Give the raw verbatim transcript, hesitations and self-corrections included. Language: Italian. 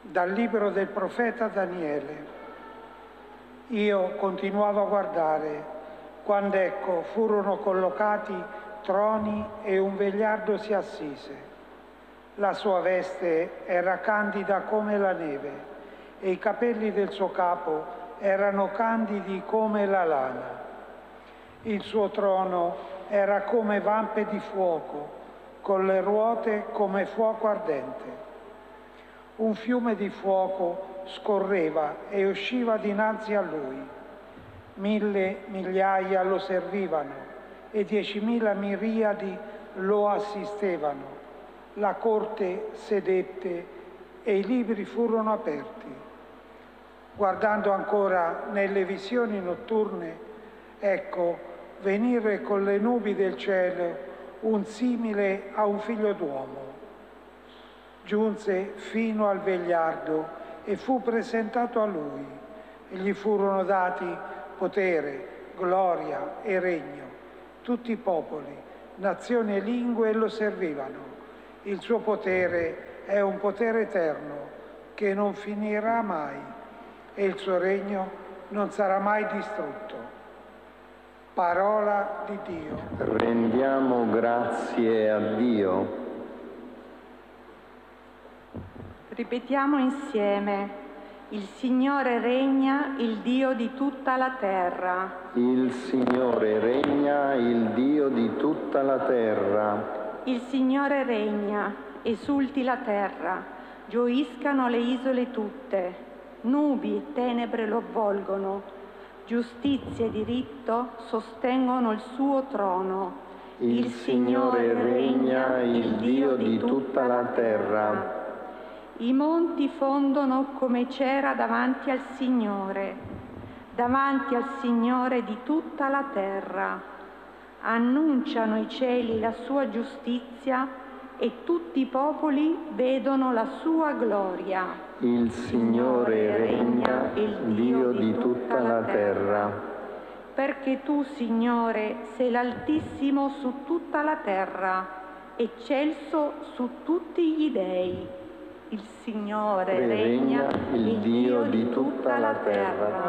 Dal libro del profeta Daniele. Io continuavo a guardare, quando ecco furono collocati troni e un vegliardo si assise. La sua veste era candida come la neve e i capelli del suo capo erano candidi come la lana. Il suo trono era come vampe di fuoco, con le ruote come fuoco ardente. Un fiume di fuoco scorreva e usciva dinanzi a lui. Mille migliaia lo servivano e diecimila miriadi lo assistevano. La corte sedette e i libri furono aperti. Guardando ancora nelle visioni notturne, ecco venire con le nubi del cielo un simile a un figlio d'uomo. Giunse fino al vegliardo e fu presentato a lui, e gli furono dati potere, gloria e regno. Tutti i popoli, nazioni e lingue lo servivano. Il suo potere è un potere eterno che non finirà mai e il suo regno non sarà mai distrutto. Parola di Dio. Rendiamo grazie a Dio. Ripetiamo insieme: il Signore regna, il Dio di tutta la terra. Il Signore regna, il Dio di tutta la terra. Il Signore regna, esulti la terra, gioiscano le isole tutte, nubi e tenebre lo avvolgono, giustizia e diritto sostengono il suo trono. Il, il Signore regna, il Dio di tutta la terra. I monti fondono come cera davanti al Signore, davanti al Signore di tutta la terra. Annunciano i cieli la sua giustizia e tutti i popoli vedono la sua gloria. Il Signore regna, il Dio di tutta la terra. Perché tu, Signore, sei l'Altissimo su tutta la terra, eccelso su tutti gli dei. Il Signore regna, il Dio di tutta la terra.